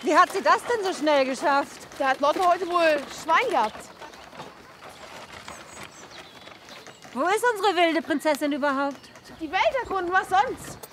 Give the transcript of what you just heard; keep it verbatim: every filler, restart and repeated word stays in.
Wie hat sie das denn so schnell geschafft? Da hat Lotte heute wohl Schwein gehabt. Wo ist unsere wilde Prinzessin überhaupt? Die Welt erkunden, was sonst?